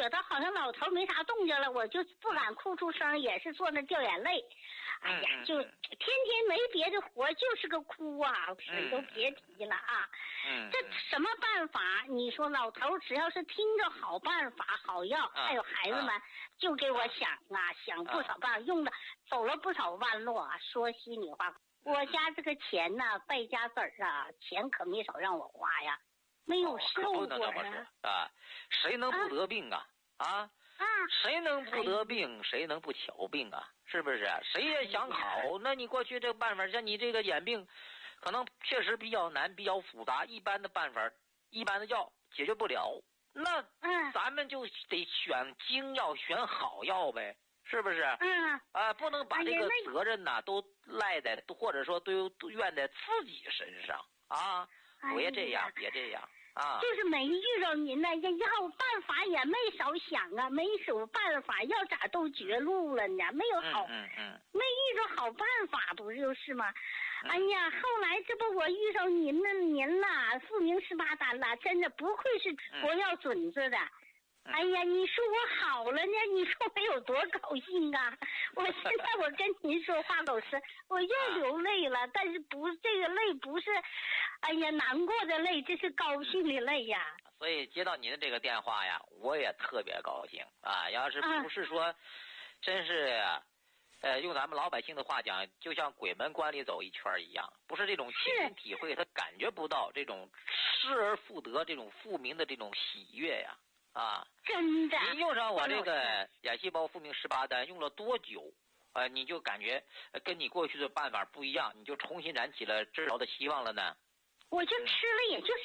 觉得好像老头没啥动静了，我就不敢哭出声，也是坐那掉眼泪。哎呀，就天天没别的活，就是个哭啊，水都别提了啊。这什么办法？你说老头只要是听着好办法、好药，还有孩子们就给我想不少办法，用的走了不少弯路啊。说心里话，我家这个钱呢，败家子儿啊，钱可没少让我花呀，没有受过啊。谁能不得病啊？谁能不得病？谁能不瞧病啊？是不是？谁也想好。那你过去这个办法，像你这个眼病，可能确实比较难，比较复杂，一般的办法、一般的药解决不了。那咱们就得选精药，选好药呗，是不是？不能把这个责任呐都赖在，或者说都怨在自己身上啊！别这样，别这样。 就是没遇着您呢，要办法也没少想啊，没手办法，要咋都绝路了呢？没有好，没遇着好办法，不就是吗？哎呀，后来这不我遇着您啦，复明18单了，真的不愧是国药准子的。哎呀，你说我好了呢，你说我有多高兴啊！我现在我跟您说话，老师，我又流泪了，但是这个泪不是，哎呀难过的泪，这是高兴的泪呀。 所以接到您的这个电话呀，我也特别高兴啊！要是不是说，真是，用咱们老百姓的话讲，就像鬼门关里走一圈一样，不是这种亲身体会，他感觉不到这种失而复得、这种复明的这种喜悦呀。 真的， 您用上我这个眼细胞复明18单用了多久？你就感觉跟你过去的办法不一样，你就重新燃起了治疗的希望了呢？ 我就吃了，也就是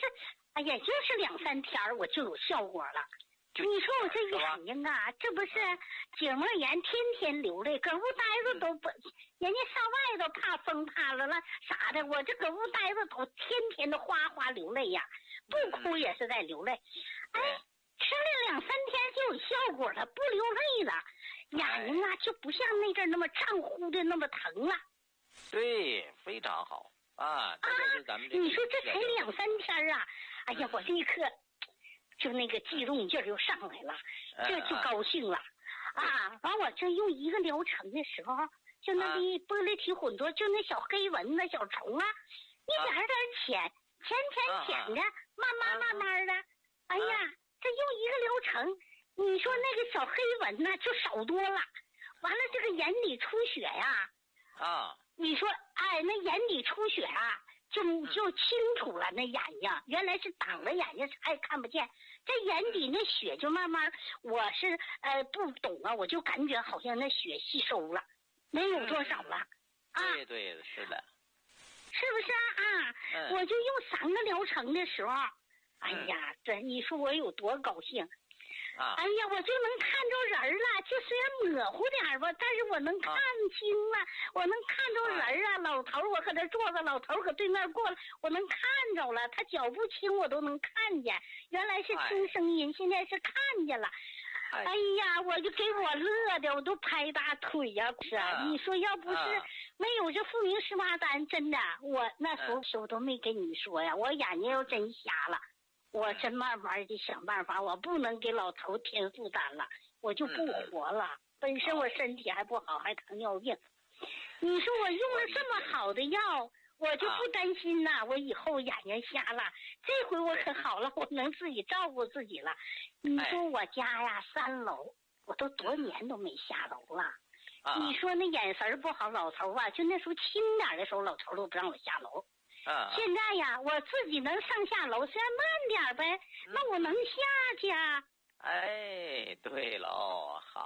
2、3天，我就有效果了。你说我这眼睛啊，这不是颈膜炎，天天流泪，搁屋待着都不，人家上外头怕风怕了啥的，我这搁屋待着都天天的哗哗流泪呀，不哭也是在流泪。吃了2、3天就有效果了，不流泪了，眼睛啊就不像那阵那么胀乎的那么疼了。 对，非常好这就是咱们你说这才2、3天啊！哎呀，我立刻就那个激动劲儿就上来了，这就高兴了完我这用一个疗程的时候，就那的玻璃体混浊，就那小黑蚊子、小虫一点点浅的，慢慢的，哎呀。这用一个疗程，你说那个小黑蚊呢就少多了，完了这个眼底出血呀，你说那眼底出血就清楚了，那眼睛原来是挡了眼睛看不见，这眼底那血就慢慢，我是不懂我就感觉好像那血吸收了，没有多少了对，是的， 是不是我就用3个疗程的时候。哎呀，这你说我有多高兴哎呀，我就能看着人了，就虽然模糊点吧，但是我能看清了，我能看着人老头我搁这坐着，老头搁对面过来，我能看着了，他脚步轻我都能看见，原来是听声音，现在是看见了。哎呀，我就给我乐的，我都拍大腿呀！你说要不是没有这复明18单，真的，我那时候都没跟你说呀，我眼睛要真瞎了。我真慢慢的想办法，我不能给老头添负担了，我就不活了。本身我身体还不好，还糖尿病。你说我用了这么好的药，我就不担心呐，我以后眼睛瞎了，这回我可好了，我能自己照顾自己了。你说我家呀3楼，我都多年都没下楼了。你说那眼神不好，老头就那时候轻点的时候，老头都不让我下楼。现在呀，我自己能上下楼，虽然慢点呗，那我能下去对喽，好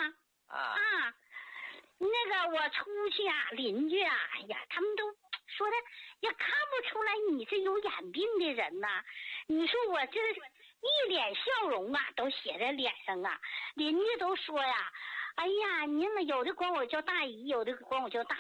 那个我出去邻居哎呀，他们都说的也看不出来你是有眼病的人呐。你说我这一脸笑容都写在脸上邻居都说呀，哎呀，您们有的管我叫大姨，有的管我叫大